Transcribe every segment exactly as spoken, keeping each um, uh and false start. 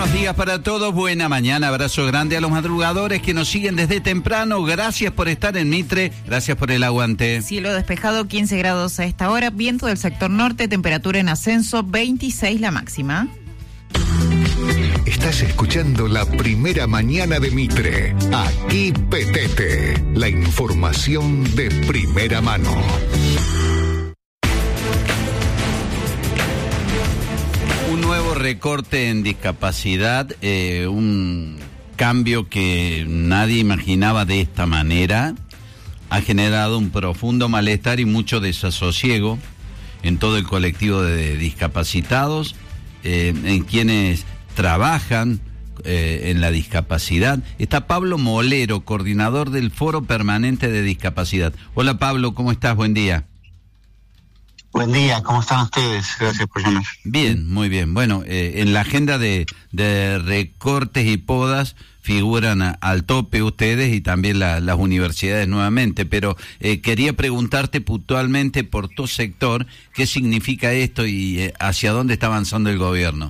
Buenos días para todos, buena mañana, abrazo grande a los madrugadores que nos siguen desde temprano, gracias por estar en Mitre, gracias por el aguante. Cielo despejado, quince grados a esta hora, viento del sector norte, temperatura en ascenso, veintiséis la máxima. Estás escuchando la primera mañana de Mitre, aquí Petete, la información de primera mano. Un nuevo recorte en discapacidad, eh, un cambio que nadie imaginaba de esta manera, ha generado un profundo malestar y mucho desasosiego en todo el colectivo de discapacitados, eh, en quienes trabajan eh, en la discapacidad. Está Pablo Molero, coordinador del Foro Permanente de Discapacidad. Hola Pablo, ¿cómo estás? Buen día. Buen día, ¿cómo están ustedes? Gracias por llamar. Bien, muy bien. Bueno, eh, en la agenda de, de recortes y podas figuran a, al tope ustedes y también la, las universidades nuevamente, pero eh, quería preguntarte puntualmente por tu sector, ¿qué significa esto y eh, hacia dónde está avanzando el gobierno?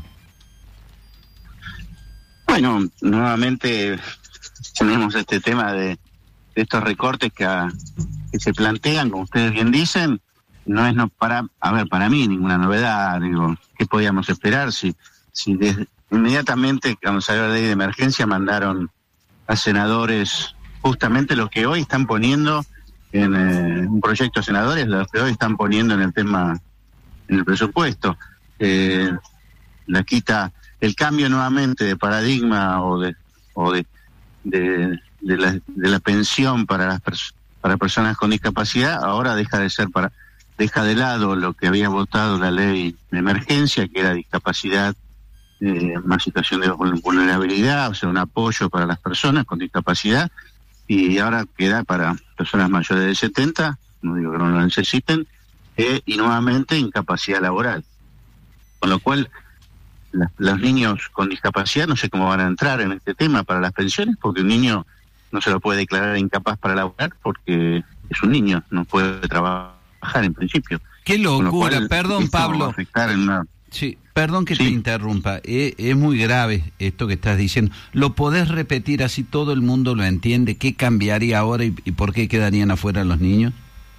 Bueno, nuevamente tenemos este tema de, de estos recortes que, a, que se plantean, como ustedes bien dicen. No es no para, a ver, para mí ninguna novedad, digo, ¿qué podíamos esperar? Si, si desde, inmediatamente cuando salió la ley de emergencia mandaron a senadores justamente lo que hoy están poniendo en eh, un proyecto de senadores, lo que hoy están poniendo en el tema, en el presupuesto, eh, la quita, el cambio nuevamente de paradigma o de, o de, de, de la, de la pensión para las pers- para personas con discapacidad, ahora deja de ser para deja de lado lo que había votado la ley de emergencia, que era discapacidad, eh, más situación de vulnerabilidad, o sea, un apoyo para las personas con discapacidad, y ahora queda para personas mayores de setenta, no digo que no lo necesiten, eh, y nuevamente incapacidad laboral. Con lo cual, la, los niños con discapacidad no sé cómo van a entrar en este tema para las pensiones, porque un niño no se lo puede declarar incapaz para laborar porque es un niño, no puede trabajar en principio. Qué locura, perdón Pablo. Una... Sí, perdón que sí. te interrumpa, es, es muy grave esto que estás diciendo. ¿Lo podés repetir así todo el mundo lo entiende? ¿Qué cambiaría ahora y, y por qué quedarían afuera los niños?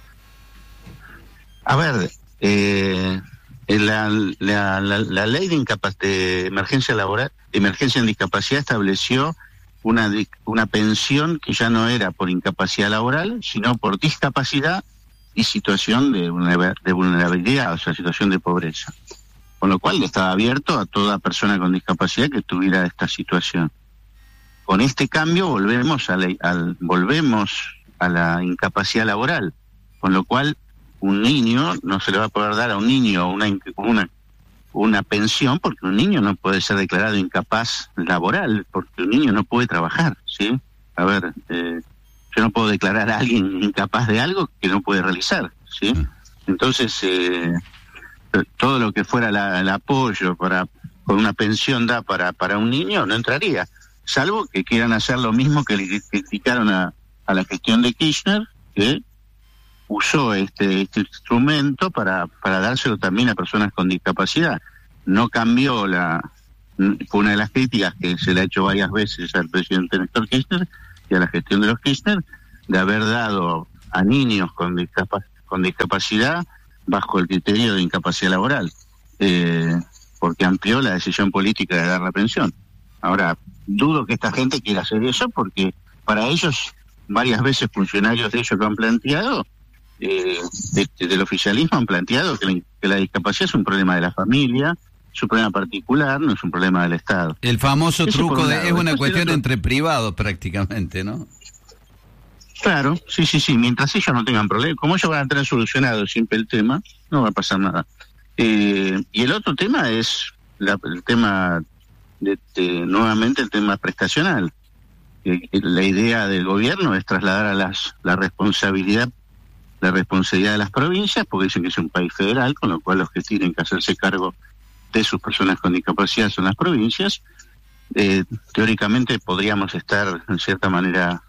A ver, eh, la, la, la, la ley de, incapac- de emergencia laboral, de emergencia en discapacidad estableció una, una pensión que ya no era por incapacidad laboral, sino por discapacidad y situación de vulnerabilidad, o sea, situación de pobreza. Con lo cual estaba abierto a toda persona con discapacidad que tuviera esta situación. Con este cambio volvemos a la, al, volvemos a la incapacidad laboral, con lo cual un niño no se le va a poder dar a un niño una, una, una pensión, porque un niño no puede ser declarado incapaz laboral, porque un niño no puede trabajar, ¿sí? A ver... Eh, yo no puedo declarar a alguien incapaz de algo que no puede realizar, ¿sí? Entonces, eh, todo lo que fuera la, el apoyo para con una pensión da para, para un niño no entraría, salvo que quieran hacer lo mismo que le criticaron a, a la gestión de Kirchner, que usó este, este instrumento para, para dárselo también a personas con discapacidad. No cambió la... Fue una de las críticas que se le ha hecho varias veces al presidente Néstor Kirchner y a la gestión de los Kirchner, de haber dado a niños con, discap- con discapacidad bajo el criterio de incapacidad laboral, eh, porque amplió la decisión política de dar la pensión. Ahora, dudo que esta gente quiera hacer eso, porque para ellos, varias veces funcionarios de ellos lo han planteado, eh, de, del oficialismo han planteado que la, que la discapacidad es un problema de la familia, es un problema particular, no es un problema del Estado. El famoso Eso truco un de lado. es una Después cuestión otro... entre privados prácticamente, ¿no? Claro, sí, sí, sí, mientras ellos no tengan problemas, como ellos van a tener solucionado siempre el tema, no va a pasar nada. Eh, y el otro tema es la, el tema, de, de, nuevamente el tema prestacional. Eh, la idea del gobierno es trasladar a las la responsabilidad la responsabilidad de las provincias, porque dicen que es un país federal, con lo cual los que tienen que hacerse cargo de sus personas con discapacidad son las provincias. Eh, teóricamente podríamos estar en cierta manera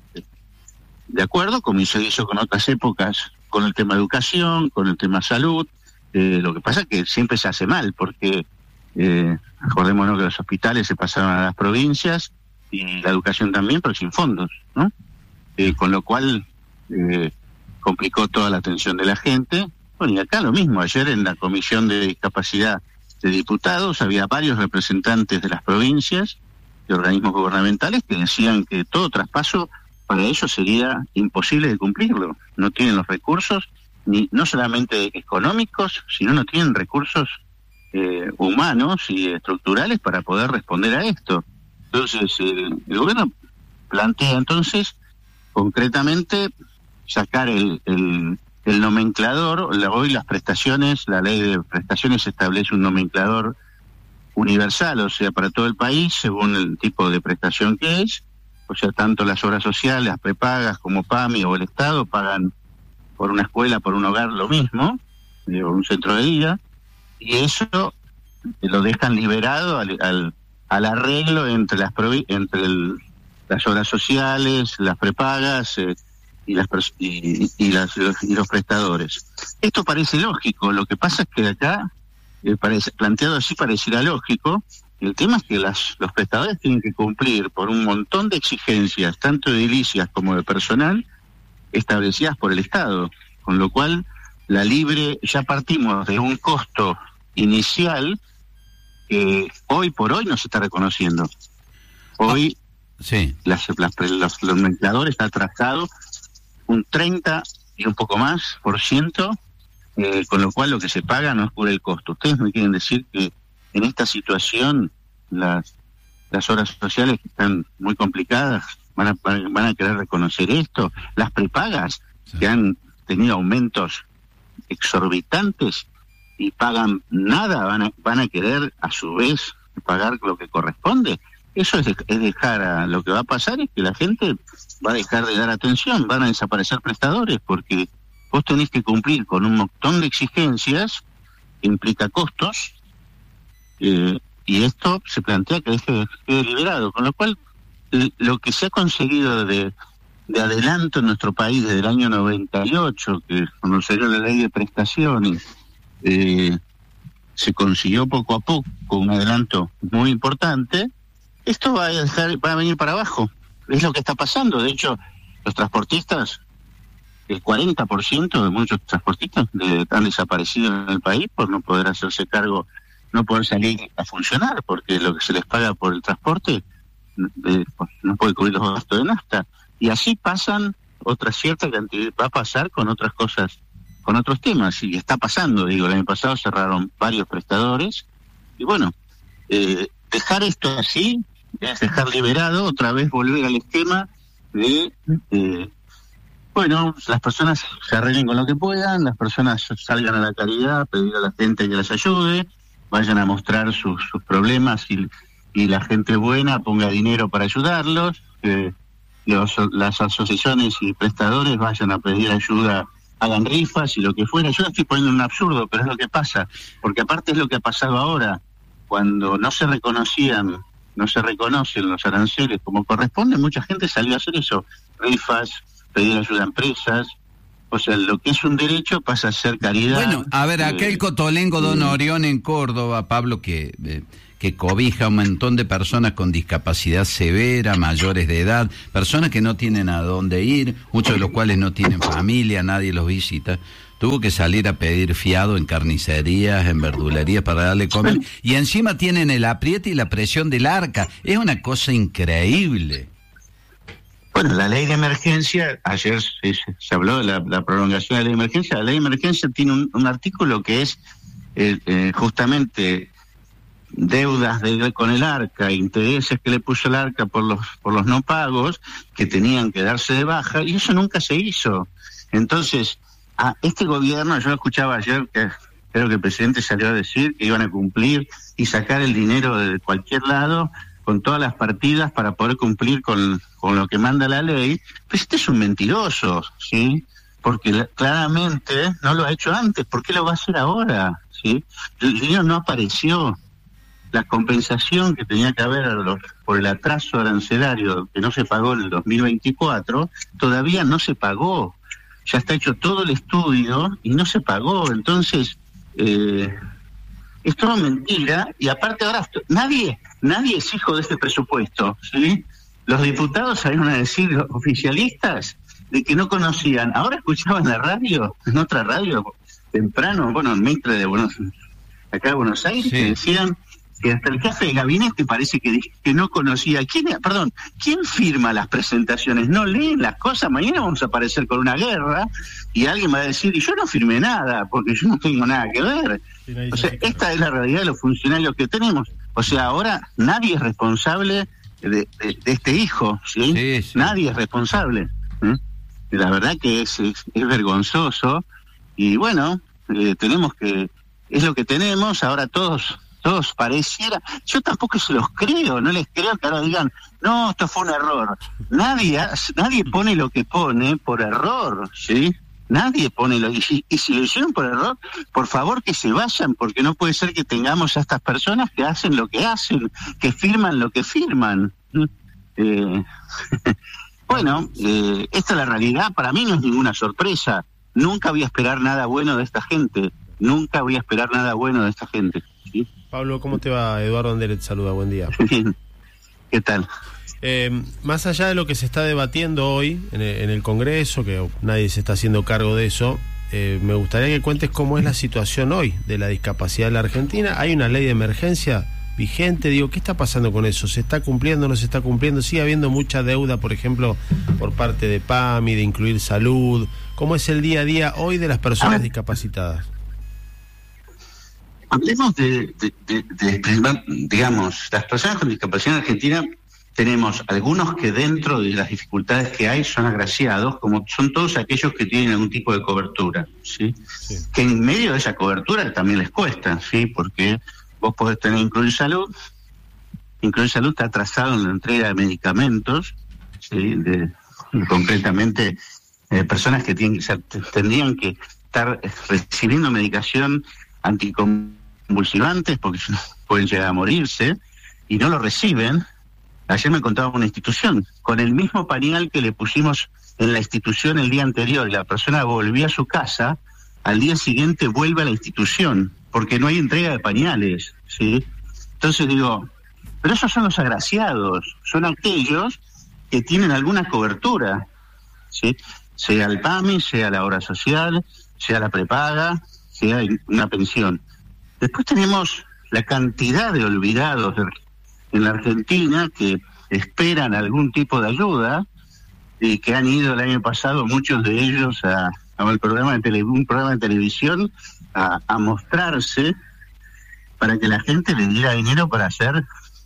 de acuerdo, como se hizo con otras épocas, con el tema educación, con el tema salud. Eh, lo que pasa es que siempre se hace mal, porque eh, acordémonos que los hospitales se pasaron a las provincias y la educación también, pero sin fondos, ¿no? Eh, con lo cual eh, complicó toda la atención de la gente. Bueno, y acá lo mismo, ayer en la Comisión de Discapacidad de Diputados había varios representantes de las provincias, de organismos gubernamentales, que decían que todo traspaso para ellos sería imposible de cumplirlo. No tienen los recursos, ni no solamente económicos, sino no tienen recursos eh, humanos y estructurales para poder responder a esto. Entonces, eh, el gobierno plantea entonces, concretamente, sacar el, el, el nomenclador. Hoy las prestaciones, la ley de prestaciones establece un nomenclador universal, o sea, para todo el país, según el tipo de prestación que es. O sea, tanto las obras sociales, las prepagas, como PAMI o el Estado pagan por una escuela, por un hogar, lo mismo, eh, por un centro de día, y eso lo dejan liberado al, al, al arreglo entre las provi- entre el, las obras sociales, las prepagas eh, y, las pers- y, y, las, los, y los prestadores. Esto parece lógico, lo que pasa es que acá, eh, parece, planteado así pareciera lógico. El tema es que las, los prestadores tienen que cumplir por un montón de exigencias, tanto edilicias como de personal, establecidas por el Estado, con lo cual la libre, ya partimos de un costo inicial que hoy por hoy no se está reconociendo. Hoy sí. las, las, los, los nomencladores están atrasados un treinta y un poco más por ciento, eh, con lo cual lo que se paga no cubre el costo. Ustedes me quieren decir que en esta situación las las obras sociales que están muy complicadas van a van a querer reconocer esto. Las prepagas sí. que han tenido aumentos exorbitantes y pagan nada, van a van a querer a su vez pagar lo que corresponde. Eso es, de, es dejar a lo que va a pasar es que la gente va a dejar de dar atención, van a desaparecer prestadores porque vos tenés que cumplir con un montón de exigencias que implica costos. Eh, y esto se plantea que deje quede liberado, con lo cual eh, lo que se ha conseguido de, de adelanto en nuestro país desde el año noventa y ocho, que cuando salió la ley de prestaciones, eh, se consiguió poco a poco un adelanto muy importante. Esto va a dejar, va a venir para abajo, es lo que está pasando. De hecho, los transportistas, el cuarenta por ciento de muchos transportistas de, han desaparecido en el país por no poder hacerse cargo, no poder salir a funcionar, porque lo que se les paga por el transporte eh, pues, no puede cubrir los gastos de nafta. Y así pasan otra cierta cantidad, va a pasar con otras cosas, con otros temas, y está pasando, digo, el año pasado cerraron varios prestadores, y bueno, eh, dejar esto así es dejar liberado, otra vez volver al esquema de, eh, bueno, las personas se arreglen con lo que puedan, las personas salgan a la caridad, pedir a la gente que las ayude, vayan a mostrar sus, sus problemas y, y la gente buena ponga dinero para ayudarlos, eh, los, las asociaciones y prestadores vayan a pedir ayuda, hagan rifas y lo que fuera. Yo estoy poniendo un absurdo, pero es lo que pasa, porque aparte es lo que ha pasado ahora, cuando no se reconocían, no se reconocen los aranceles como corresponde, mucha gente salió a hacer eso, rifas, pedir ayuda a empresas. O sea, lo que es un derecho pasa a ser caridad. Bueno, a ver, aquel eh, cotolengo Don eh, Orión en Córdoba, Pablo, que eh, que cobija a un montón de personas con discapacidad severa, mayores de edad, personas que no tienen a dónde ir, muchos de los cuales no tienen familia, nadie los visita. Tuvo que salir a pedir fiado en carnicerías, en verdulerías para darle comer, y encima tienen el apriete y la presión del arca. Es una cosa increíble. Bueno, la ley de emergencia, ayer se, se habló de la, la prolongación de la ley de emergencia. La ley de emergencia tiene un, un artículo que es eh, eh, justamente deudas de, con el ARCA, intereses que le puso el ARCA por los por los no pagos, que tenían que darse de baja, y eso nunca se hizo. Entonces, a este gobierno, yo escuchaba ayer que creo que el presidente salió a decir que iban a cumplir y sacar el dinero de cualquier lado, con todas las partidas para poder cumplir con, con lo que manda la ley. Pues este es un mentiroso, ¿sí? Porque la, claramente no lo ha hecho antes. ¿Por qué lo va a hacer ahora? ¿Sí? El dinero no apareció. La compensación que tenía que haber a los, por el atraso arancelario que no se pagó en el dos mil veinticuatro, todavía no se pagó. Ya está hecho todo el estudio y no se pagó. Entonces, eh, es todo mentira, y aparte ahora nadie, nadie es hijo de este presupuesto, ¿sí? Los diputados salieron a decir, los oficialistas, de que no conocían, ahora escuchaban la radio, en otra radio, temprano, bueno, en Mitre de Buenos acá de Buenos Aires, sí, que decían que hasta el jefe de gabinete parece que, que no conocía. ¿Quién, perdón, ¿quién firma las presentaciones? No leen las cosas, mañana vamos a aparecer con una guerra y alguien va a decir, y yo no firmé nada, porque yo no tengo nada que ver. Sí, o sea, esta es la realidad de los funcionarios que tenemos. O sea, ahora nadie es responsable de, de, de este hijo, ¿sí? Sí, sí. Nadie es responsable. ¿eh? La verdad que es, es, es vergonzoso, y bueno, eh, tenemos que, es lo que tenemos, ahora todos... todos pareciera, yo tampoco se los creo, no les creo que ahora digan, no, esto fue un error. Nadie nadie pone lo que pone por error, ¿sí? Nadie pone lo y, y si lo hicieron por error, por favor que se vayan, porque no puede ser que tengamos a estas personas que hacen lo que hacen, que firman lo que firman. Eh, bueno, eh, esta es la realidad, para mí no es ninguna sorpresa. Nunca voy a esperar nada bueno de esta gente, nunca voy a esperar nada bueno de esta gente. ¿Sí? Pablo, ¿cómo te va? Eduardo Anderet saluda, buen día. ¿Qué tal? Eh, más allá de lo que se está debatiendo hoy en el, en el Congreso, que nadie se está haciendo cargo de eso, eh, me gustaría que cuentes cómo es la situación hoy de la discapacidad en la Argentina. ¿Hay una ley de emergencia vigente? Digo, ¿qué está pasando con eso? ¿Se está cumpliendo, no se está cumpliendo? ¿Sigue habiendo mucha deuda, por ejemplo, por parte de P A M I, de incluir salud? ¿Cómo es el día a día hoy de las personas discapacitadas? Hablemos de, de, de, de, digamos, las personas con discapacidad en Argentina, tenemos algunos que dentro de las dificultades que hay son agraciados, como son todos aquellos que tienen algún tipo de cobertura, ¿sí? Sí. Que en medio de esa cobertura también les cuesta, ¿sí? Porque vos podés tener Incluir Salud, Incluir Salud está atrasado en la entrega de medicamentos, ¿sí? De, concretamente, eh, personas que tienen que ser, tendrían que estar recibiendo medicación anticonvulsivantes porque pueden llegar a morirse y no lo reciben. Ayer me contaba una institución, con el mismo pañal que le pusimos en la institución el día anterior, y la persona volvió a su casa, al día siguiente vuelve a la institución, porque no hay entrega de pañales, ¿sí? Entonces digo, pero esos son los agraciados, son aquellos que tienen alguna cobertura, ¿sí? Sea el P A M I, sea la obra social, sea la prepaga, sea una pensión. Después tenemos la cantidad de olvidados de, en la Argentina que esperan algún tipo de ayuda y que han ido el año pasado muchos de ellos a, a el programa de tele, un programa de televisión a, a mostrarse para que la gente les diera dinero para hacer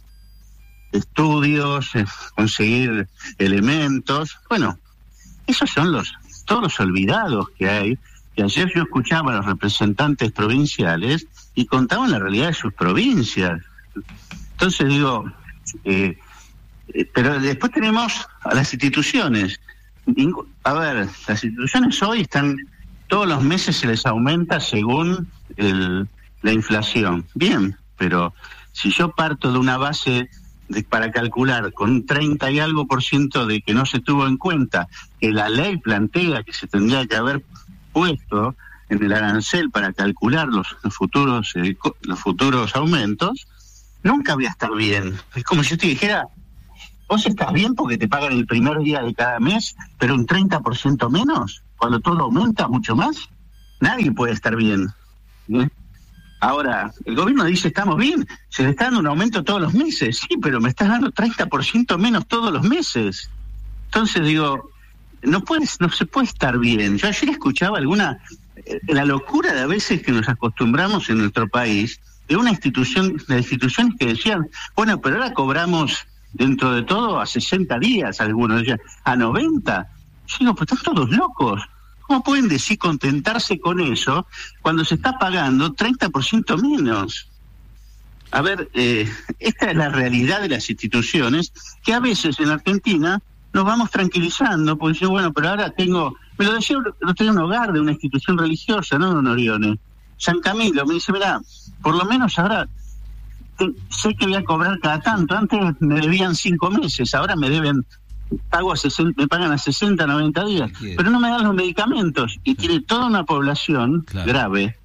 estudios, eh, conseguir elementos. Bueno, esos son los todos los olvidados que hay. Y ayer yo escuchaba a los representantes provinciales y contaban la realidad de sus provincias. Entonces digo, eh, eh, pero después tenemos a las instituciones. A ver, las instituciones hoy están, todos los meses se les aumenta según el, la inflación. Bien, pero si yo parto de una base de, para calcular con un treinta y algo por ciento de que no se tuvo en cuenta, que la ley plantea que se tendría que haber puesto en el arancel para calcular los, los futuros eh, los futuros aumentos, nunca voy a estar bien. Es como si yo te dijera, vos estás bien porque te pagan el primer día de cada mes, pero un treinta por ciento menos, cuando todo aumenta mucho más. Nadie puede estar bien, ¿eh? Ahora, el gobierno dice, estamos bien, se le está dando un aumento todos los meses. Sí, pero me estás dando treinta por ciento menos todos los meses. Entonces digo, no puedes, no se puede estar bien. Yo ayer escuchaba alguna, eh, la locura de a veces que nos acostumbramos en nuestro país, de una institución, de instituciones que decían, bueno, pero ahora cobramos dentro de todo a sesenta días, algunos decían, a noventa. Yo digo, pues están todos locos. ¿Cómo pueden decir contentarse con eso cuando se está pagando treinta por ciento menos? A ver, eh, esta es la realidad de las instituciones, que a veces en Argentina nos vamos tranquilizando, porque yo, bueno, pero ahora tengo, me lo decía, lo tenía un hogar de una institución religiosa, no, don Orione, San Camilo, me dice, mirá, por lo menos ahora te, sé que voy a cobrar cada tanto, antes me debían cinco meses, ahora me deben, pago a sesenta, me pagan a sesenta, noventa días, pero no me dan los medicamentos, y tiene toda una población claro. grave,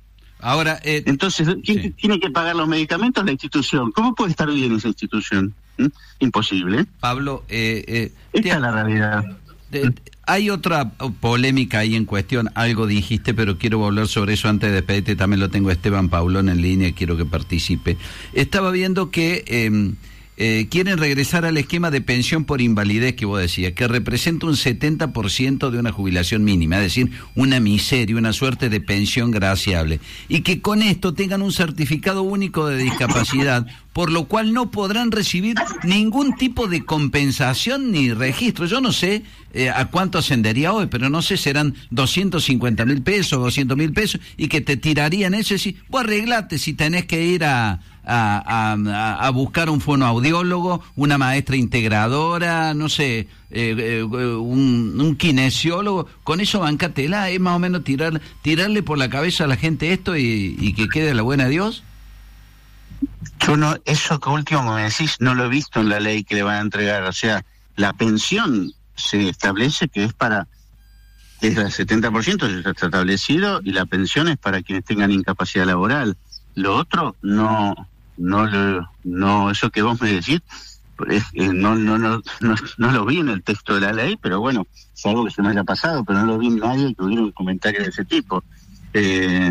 Ahora, eh, entonces, ¿quién sí. tiene que pagar los medicamentos? La institución. ¿Cómo puede estar bien esa institución? ¿Mm? Imposible. Pablo, eh, eh, esta te, es la realidad. Te, hay otra polémica ahí en cuestión, algo dijiste, pero quiero volver sobre eso antes de despedirte. También lo tengo a Esteban Paulón en línea, quiero que participe. Estaba viendo que eh, eh, quieren regresar al esquema de pensión por invalidez que vos decías, que representa un setenta por ciento de una jubilación mínima, es decir, una miseria, una suerte de pensión graciable, y que con esto tengan un certificado único de discapacidad, por lo cual no podrán recibir ningún tipo de compensación ni registro. Yo no sé eh, a cuánto ascendería hoy, pero no sé, serán doscientos cincuenta mil pesos, doscientos mil pesos, y que te tirarían eso y decir, vos arreglate si tenés que ir a, a, a, a buscar un fonoaudiólogo, una maestra integradora, no sé, eh, eh, un, un kinesiólogo, con eso bancatela, es más o menos tirar, tirarle por la cabeza a la gente esto y, y que quede a la buena de Dios. Yo no, eso que último que me decís, no lo he visto en la ley que le van a entregar. O sea, la pensión se establece que es para, es el setenta por ciento ya está establecido, y la pensión es para quienes tengan incapacidad laboral. Lo otro, no, no, lo, no, eso que vos me decís, es, eh, no, no, no, no, no lo vi en el texto de la ley, pero bueno, es algo que se me haya pasado, pero no lo vi en nadie que hubiera un comentario de ese tipo. Eh,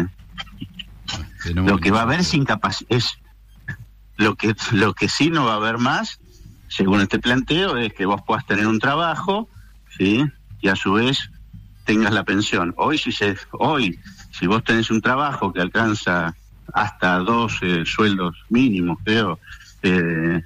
lo que va a haber es incapacidad, es Lo que lo que sí no va a haber más, según este planteo, es que vos puedas tener un trabajo, ¿sí? Y a su vez tengas la pensión. Hoy si se hoy si vos tenés un trabajo que alcanza hasta dos eh, sueldos mínimos, creo, eh,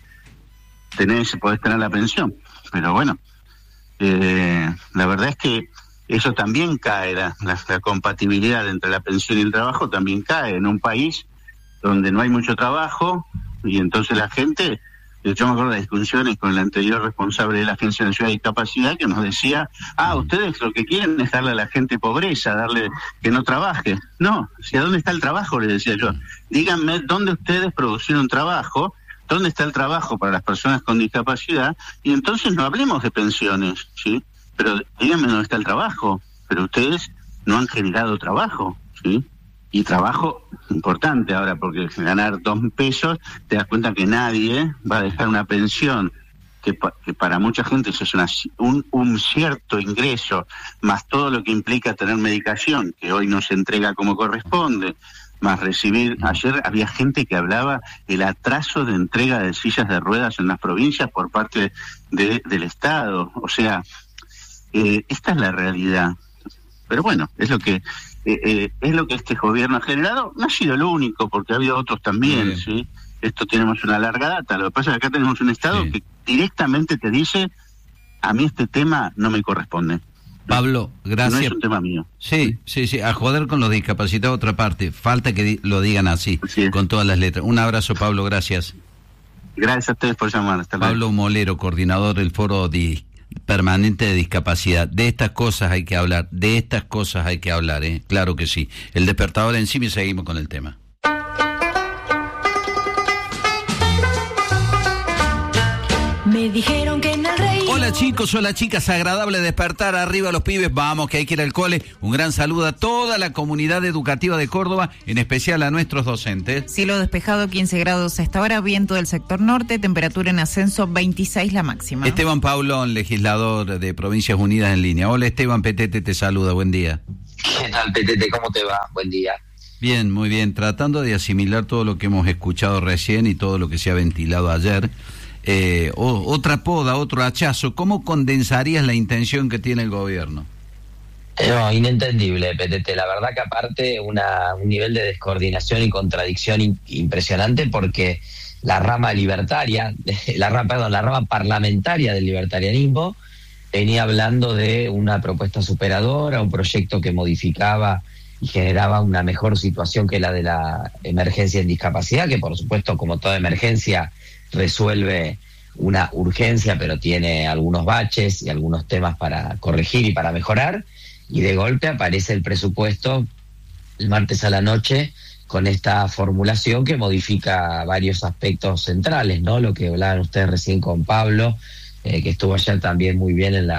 tenés podés tener la pensión. Pero bueno, eh, la verdad es que eso también cae, la, la, la compatibilidad entre la pensión y el trabajo también cae en un país donde no hay mucho trabajo, y entonces la gente, yo me acuerdo de discusiones con el anterior responsable de la Agencia Nacional de Discapacidad, que nos decía, ah, ustedes lo que quieren es darle a la gente pobreza, darle que no trabaje. No, o sea, ¿dónde está el trabajo? Le decía yo. Díganme dónde ustedes producieron trabajo, dónde está el trabajo para las personas con discapacidad, y entonces no hablemos de pensiones, ¿sí? Pero díganme dónde está el trabajo, pero ustedes no han generado trabajo, ¿sí? Y trabajo importante ahora, porque ganar dos pesos, te das cuenta que nadie va a dejar una pensión, que, pa, que para mucha gente eso es una, un, un cierto ingreso, más todo lo que implica tener medicación, que hoy no se entrega como corresponde, más recibir, ayer había gente que hablaba el atraso de entrega de sillas de ruedas en las provincias por parte de, del Estado. O sea, eh, esta es la realidad. Pero bueno, es lo que Eh, eh, es lo que este gobierno ha generado. No ha sido el único, porque ha habido otros también, ¿sí? Esto tenemos una larga data. Lo que pasa es que acá tenemos un Estado sí. que directamente te dice, a mí este tema no me corresponde. Pablo, gracias. No es un tema mío. Sí, sí, sí, a joder con los discapacitados otra parte. Falta que di- lo digan así, sí. con todas las letras. Un abrazo, Pablo, gracias. Gracias a ustedes por llamar. Hasta luego. Pablo Molero, coordinador del Foro de Permanente de Discapacidad. De estas cosas hay que hablar, de estas cosas hay que hablar, ¿eh? Claro que sí. El despertador encima y seguimos con el tema. Me dijeron que en el rey... Hola chicos, hola chicas, agradable despertar, arriba los pibes, vamos que hay que ir al cole. Un gran saludo a toda la comunidad educativa de Córdoba, en especial a nuestros docentes. Cielo despejado, quince grados a esta hora, viento del sector norte, temperatura en ascenso, veintiséis la máxima. Esteban Paulón, legislador de Provincias Unidas en línea. Hola Esteban, Petete te saluda, buen día. ¿Qué tal, Petete? ¿Cómo te va? Buen día. Bien, muy bien, tratando de asimilar todo lo que hemos escuchado recién y todo lo que se ha ventilado ayer. Eh, o, otra poda, otro hachazo, ¿cómo condensarías la intención que tiene el gobierno? No, inentendible, Petete. La verdad que aparte una, un nivel de descoordinación y contradicción in, impresionante, porque la rama libertaria, la rama, perdón, la rama parlamentaria del libertarianismo venía hablando de una propuesta superadora, un proyecto que modificaba y generaba una mejor situación que la de la emergencia en discapacidad, que por supuesto, como toda emergencia, resuelve una urgencia, pero tiene algunos baches y algunos temas para corregir y para mejorar, y de golpe aparece el presupuesto el martes a la noche con esta formulación que modifica varios aspectos centrales, ¿no? Lo que hablaban ustedes recién con Pablo, eh, que estuvo ayer también muy bien en la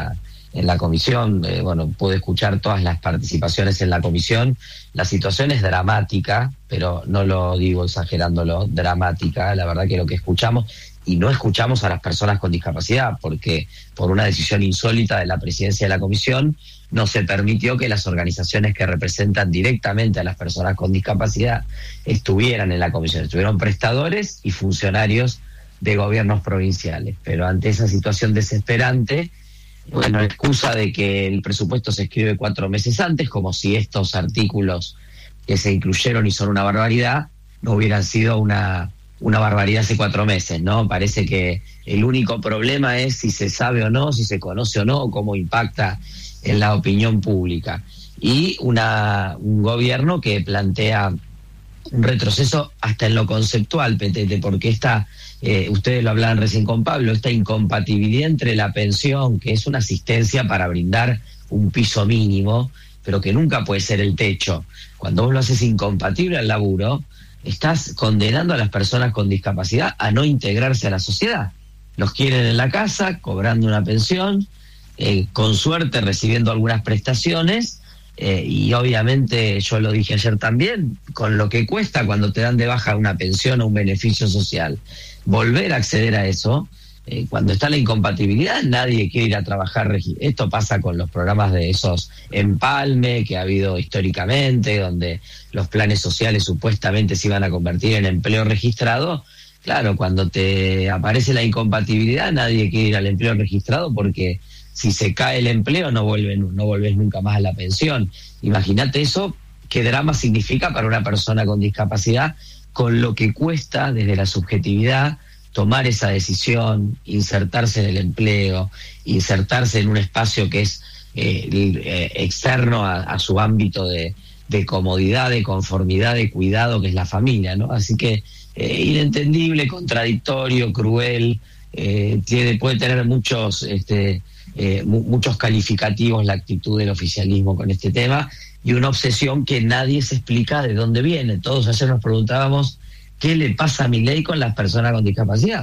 en la comisión, eh, bueno, pude escuchar todas las participaciones en la comisión. La situación es dramática, pero no lo digo exagerándolo, dramática, la verdad que lo que escuchamos, y no escuchamos a las personas con discapacidad, porque por una decisión insólita de la presidencia de la comisión, no se permitió que las organizaciones que representan directamente a las personas con discapacidad estuvieran en la comisión. Estuvieron prestadores y funcionarios de gobiernos provinciales, pero ante esa situación desesperante, bueno, la excusa de que el presupuesto se escribe cuatro meses antes, como si estos artículos que se incluyeron y son una barbaridad, no hubieran sido una, una barbaridad hace cuatro meses, ¿no? Parece que el único problema es si se sabe o no, si se conoce o no, cómo impacta en la opinión pública. Y una, un gobierno que plantea un retroceso hasta en lo conceptual, Petete, porque esta, eh, ustedes lo hablaban recién con Pablo, esta incompatibilidad entre la pensión, que es una asistencia para brindar un piso mínimo, pero que nunca puede ser el techo. Cuando vos lo haces incompatible al laburo, estás condenando a las personas con discapacidad a no integrarse a la sociedad. Los quieren en la casa, cobrando una pensión, eh, con suerte recibiendo algunas prestaciones, Eh, y obviamente, yo lo dije ayer también, con lo que cuesta cuando te dan de baja una pensión o un beneficio social, volver a acceder a eso, eh, cuando está la incompatibilidad, nadie quiere ir a trabajar. Esto pasa con los programas de esos empalme que ha habido históricamente, donde los planes sociales supuestamente se iban a convertir en empleo registrado. Claro, cuando te aparece la incompatibilidad, nadie quiere ir al empleo registrado porque si se cae el empleo no vuelven, no volvés nunca más a la pensión. Imagínate eso, qué drama significa para una persona con discapacidad, con lo que cuesta desde la subjetividad tomar esa decisión, insertarse en el empleo, insertarse en un espacio que es eh, eh, externo a, a su ámbito de, de comodidad, de conformidad, de cuidado, que es la familia, ¿no? Así que eh, inentendible, contradictorio, cruel, eh, tiene, puede tener muchos... este Eh, mu- muchos calificativos la actitud del oficialismo con este tema, y una obsesión que nadie se explica de dónde viene. Todos ayer nos preguntábamos qué le pasa a Milei con las personas con discapacidad.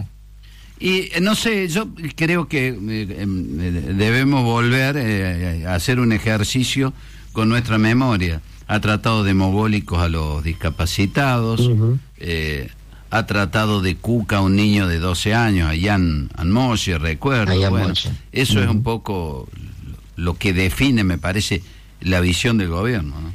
Y eh, no sé, yo creo que eh, eh, debemos volver eh, a hacer un ejercicio con nuestra memoria. Ha tratado de mogólicos a los discapacitados, uh-huh. eh, ha tratado de cuca a un niño de doce años, a Jan Anmoche, recuerdo. Bueno, eso uh-huh. es un poco lo que define, me parece, la visión del gobierno, ¿no?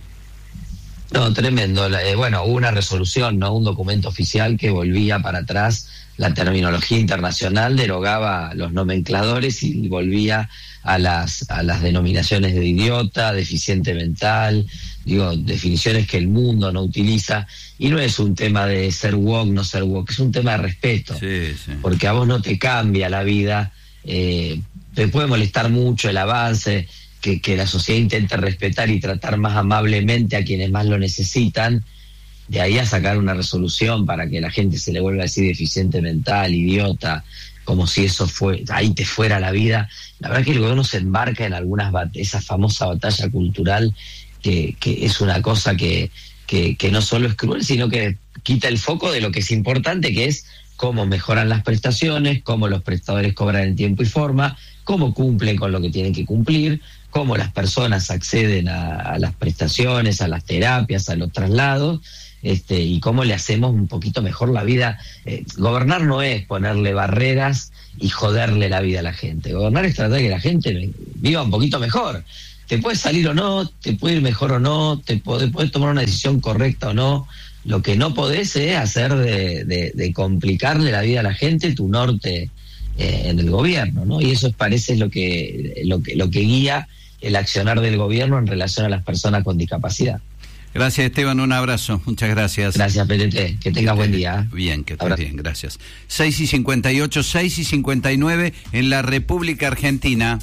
No, tremendo. Eh, bueno, hubo una resolución, ¿no? Un documento oficial que volvía para atrás la terminología internacional, derogaba los nomencladores y volvía a las a las denominaciones de idiota, deficiente mental, digo, definiciones que el mundo no utiliza. Y no es un tema de ser woke, no ser woke, es un tema de respeto. Sí, sí. Porque a vos no te cambia la vida, eh, te puede molestar mucho el avance, que, que la sociedad intente respetar y tratar más amablemente a quienes más lo necesitan. De ahí a sacar una resolución para que la gente se le vuelva a decir deficiente mental, idiota, como si eso fue, ahí te fuera la vida. La verdad que el gobierno se embarca en algunas bat- esa famosa batalla cultural que, que es una cosa que, que, que no solo es cruel, sino que quita el foco de lo que es importante, que es cómo mejoran las prestaciones, cómo los prestadores cobran en tiempo y forma, cómo cumplen con lo que tienen que cumplir, cómo las personas acceden a, a las prestaciones, a las terapias, a los traslados. Este, y cómo le hacemos un poquito mejor la vida. Eh, gobernar no es ponerle barreras y joderle la vida a la gente. Gobernar es tratar de que la gente viva un poquito mejor. Te puede salir o no, te puede ir mejor o no, te puede, puedes tomar una decisión correcta o no. Lo que no podés es hacer de, de, de complicarle la vida a la gente tu norte eh, en el gobierno, ¿no? Y eso parece lo que, lo que, lo que guía el accionar del gobierno en relación a las personas con discapacidad. Gracias, Esteban, un abrazo, muchas gracias. Gracias, P T T, que tengas buen día. Bien, que estés bien, gracias. seis y cincuenta y ocho, seis y cincuenta y nueve en la República Argentina.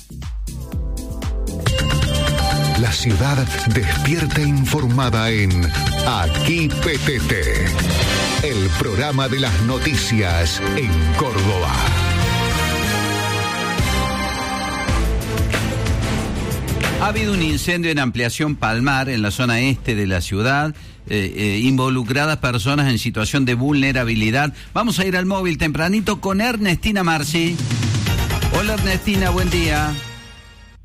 La ciudad despierta informada en Aquí P T T, el programa de las noticias en Córdoba. Ha habido un incendio en Ampliación Palmar, en la zona este de la ciudad, eh, eh, involucradas personas en situación de vulnerabilidad. Vamos a ir al móvil tempranito con Ernestina Marci. Hola Ernestina, buen día.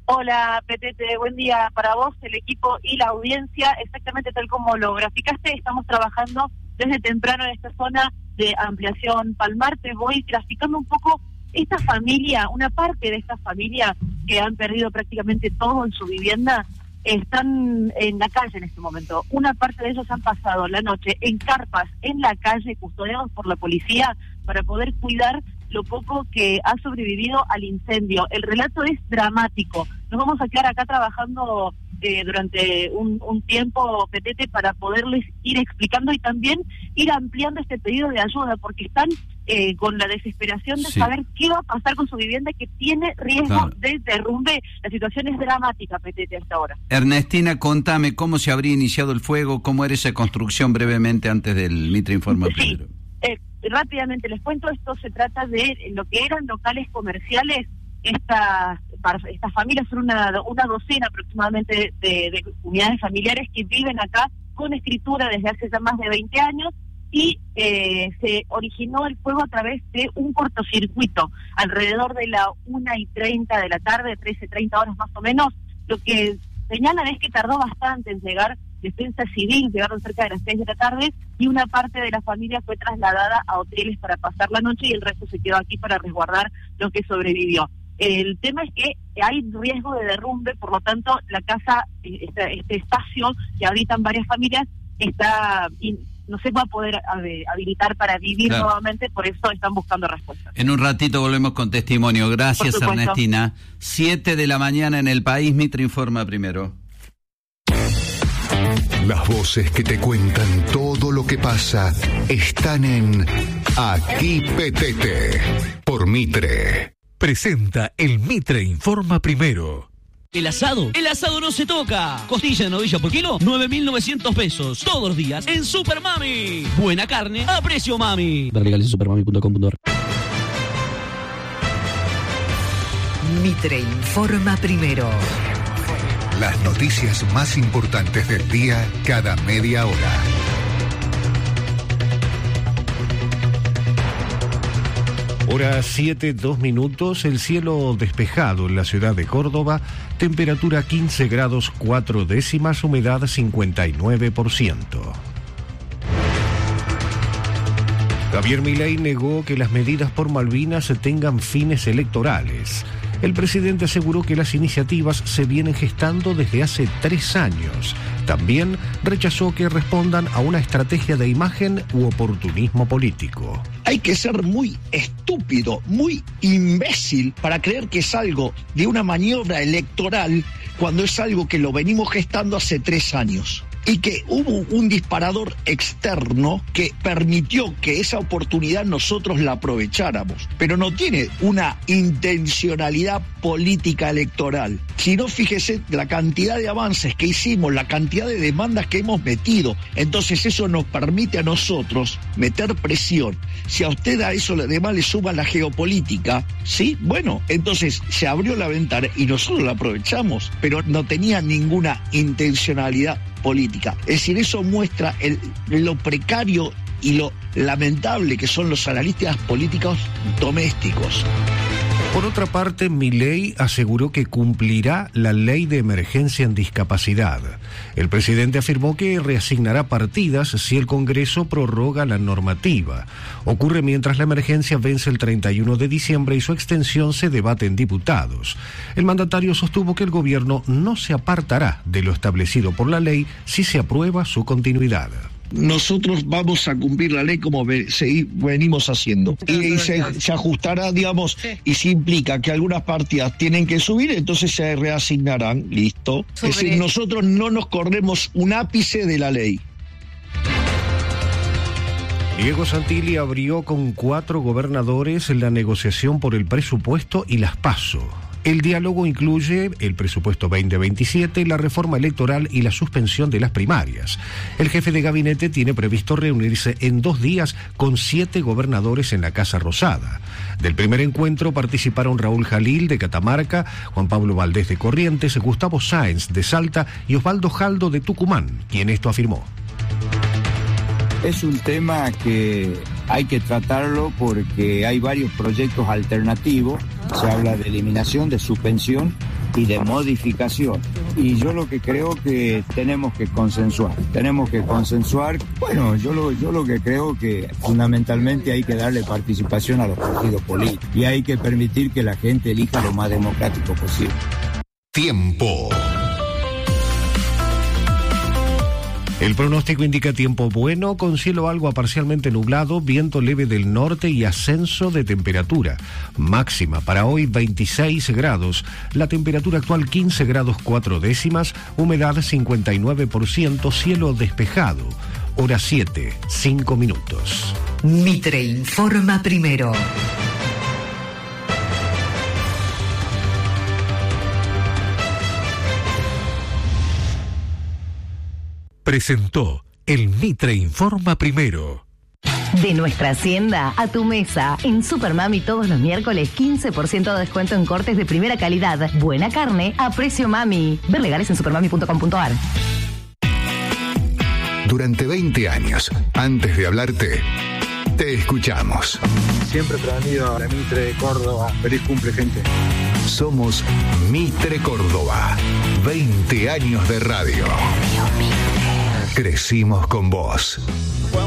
Hola, Petete, buen día para vos, el equipo y la audiencia. Exactamente tal como lo graficaste, estamos trabajando desde temprano en esta zona de ampliación Palmar. Te voy graficando un poco esta familia, una parte de esta familia que han perdido prácticamente todo en su vivienda, están en la calle en este momento. Una parte de ellos han pasado la noche en carpas en la calle, custodiados por la policía, para poder cuidar lo poco que ha sobrevivido al incendio. El relato es dramático. Nos vamos a quedar acá trabajando eh, durante un, un tiempo, Petete, para poderles ir explicando y también ir ampliando este pedido de ayuda, porque están eh, con la desesperación de sí. saber qué va a pasar con su vivienda, que tiene riesgo claro. de derrumbe. La situación es dramática, Petete, hasta ahora. Ernestina, contame cómo se habría iniciado el fuego, cómo era esa construcción brevemente antes del Mitre Informa sí. primero. Eh, rápidamente les cuento, esto se trata de lo que eran locales comerciales. Estas estas familias son una, una docena aproximadamente de, de unidades familiares que viven acá con escritura desde hace ya más de veinte años, y eh, se originó el fuego a través de un cortocircuito alrededor de la una y treinta de la tarde, trece, treinta horas más o menos. Lo que señalan es que tardó bastante en llegar Defensa Civil, llegaron cerca de las seis de la tarde, y una parte de la familia fue trasladada a hoteles para pasar la noche y el resto se quedó aquí para resguardar lo que sobrevivió. El tema es que hay riesgo de derrumbe, por lo tanto la casa, este, este espacio que habitan varias familias, está no se va a poder habilitar para vivir claro. nuevamente, por eso están buscando respuestas. En un ratito volvemos con testimonio. Gracias, Ernestina. Siete de la mañana en el país, Mitre Informa primero. Las voces que te cuentan todo lo que pasa están en Aquí Petete, por Mitre. Presenta el Mitre Informa primero. El asado, el asado no se toca. Costilla de novilla por kilo, nueve mil novecientos pesos. Todos los días en Super Mami. Buena carne a precio mami. Ver legales en supermami punto com punto a r. Mitre Informa primero. Las noticias más importantes del día cada media hora. Hora siete, dos minutos, el cielo despejado en la ciudad de Córdoba, temperatura quince grados cuatro décimas, humedad cincuenta y nueve por ciento. Javier Milei negó que las medidas por Malvinas tengan fines electorales. El presidente aseguró que las iniciativas se vienen gestando desde hace tres años. También rechazó que respondan a una estrategia de imagen u oportunismo político. Hay que ser muy estúpido, muy imbécil para creer que es algo de una maniobra electoral cuando es algo que lo venimos gestando hace tres años. Y que hubo un disparador externo que permitió que esa oportunidad nosotros la aprovecháramos. Pero no tiene una intencionalidad política electoral. Si no, fíjese la cantidad de avances que hicimos, la cantidad de demandas que hemos metido. Entonces eso nos permite a nosotros meter presión. Si a usted a eso además le suma la geopolítica, ¿sí? Bueno, entonces se abrió la ventana y nosotros la aprovechamos. Pero no tenía ninguna intencionalidad política. Es decir, eso muestra el, lo precario y lo lamentable que son los analistas políticos domésticos. Por otra parte, Milei aseguró que cumplirá la ley de emergencia en discapacidad. El presidente afirmó que reasignará partidas si el Congreso prorroga la normativa. Ocurre mientras la emergencia vence el treinta y uno de diciembre y su extensión se debate en diputados. El mandatario sostuvo que el gobierno no se apartará de lo establecido por la ley si se aprueba su continuidad. Nosotros vamos a cumplir la ley como ve, se, venimos haciendo. Y, y se, se ajustará, digamos, sí. Y si implica que algunas partidas tienen que subir, entonces se reasignarán, listo. Sobre... Es decir, nosotros no nos corremos un ápice de la ley. Diego Santilli abrió con cuatro gobernadores la negociación por el presupuesto y las PASO. El diálogo incluye el presupuesto veinte veintisiete, la reforma electoral y la suspensión de las primarias. El jefe de gabinete tiene previsto reunirse en dos días con siete gobernadores en la Casa Rosada. Del primer encuentro participaron Raúl Jalil de Catamarca, Juan Pablo Valdés de Corrientes, Gustavo Sáenz de Salta y Osvaldo Jaldo de Tucumán, quien esto afirmó. Es un tema que hay que tratarlo porque hay varios proyectos alternativos. Se habla de eliminación, de suspensión y de modificación. Y yo lo que creo que tenemos que consensuar, tenemos que consensuar, bueno, yo lo, yo lo que creo que fundamentalmente hay que darle participación a los partidos políticos y hay que permitir que la gente elija lo más democrático posible. Tiempo. El pronóstico indica tiempo bueno, con cielo algo a parcialmente nublado, viento leve del norte y ascenso de temperatura. Máxima para hoy veintiséis grados, la temperatura actual quince grados cuatro décimas, humedad cincuenta y nueve por ciento, cielo despejado. Hora siete, cinco minutos. Mitre informa primero. Presentó el Mitre Informa Primero. De nuestra hacienda a tu mesa. En Supermami todos los miércoles quince por ciento de descuento en cortes de primera calidad. Buena carne a precio mami. Ver legales en supermami punto com punto a r. Durante veinte años, antes de hablarte, te escuchamos. Siempre prevenido a la Mitre de Córdoba. Feliz cumple, gente. Somos Mitre Córdoba. veinte años de radio. Crecimos con vos.